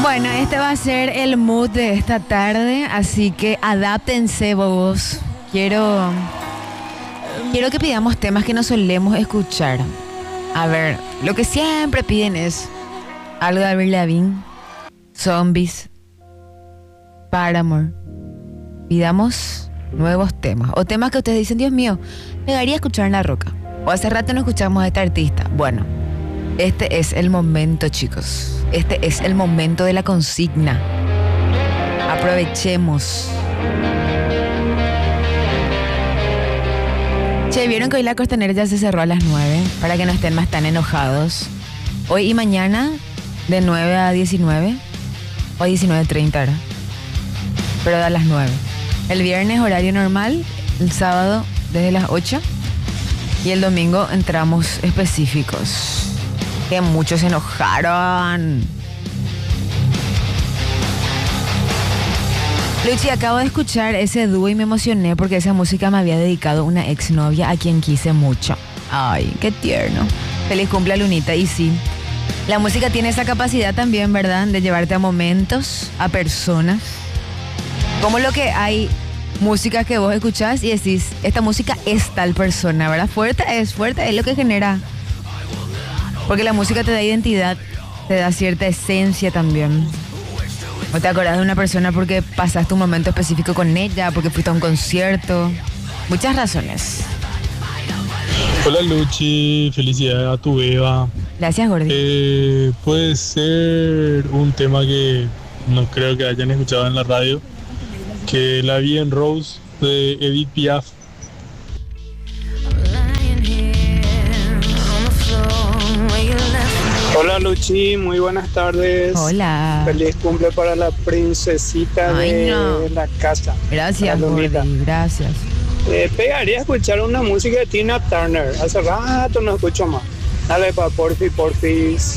Bueno, este va a ser el mood de esta tarde, así que adáptense, bobos. Quiero que pidamos temas que no solemos escuchar. A ver, lo que siempre piden es algo de Avril Lavigne, Zombies, Paramore. Pidamos nuevos temas o temas que ustedes dicen, Dios mío, pegaría escuchar en La Roca. O hace rato no escuchamos a este artista. Bueno, este es el momento, chicos. Este es el momento de la consigna. Aprovechemos. Che, ¿vieron que hoy la Costanera ya se cerró a las 9? Para que no estén más tan enojados. Hoy y mañana, de 9 a 19. O a 19:30, ¿verdad? Pero a las 9. El viernes, horario normal. El sábado, desde las 8. Y el domingo entramos específicos. Que muchos se enojaron. Luchi, acabo de escuchar ese dúo y me emocioné porque esa música me había dedicado una exnovia a quien quise mucho. Ay, qué tierno. Feliz cumple, Lunita. Y sí, la música tiene esa capacidad también, ¿verdad? De llevarte a momentos, a personas. Como lo que hay música que vos escuchás y decís, esta música es tal persona, ¿verdad? Fuerte, es lo que genera. Porque la música te da identidad, te da cierta esencia también. O te acordás de una persona porque pasaste un momento específico con ella, porque fuiste a un concierto. Muchas razones. Hola Luchi, felicidades a tu beba. Gracias, Gordi. Puede ser un tema que no creo que hayan escuchado en la radio, que la vi en Rose de Edith Piaf. Hola Luchi, muy buenas tardes. Hola. Feliz cumple para la princesita de la casa. Gracias, Gordi, gracias. Pegaría a escuchar una música de Tina Turner. Hace rato no escucho más. Dale pa, porfis.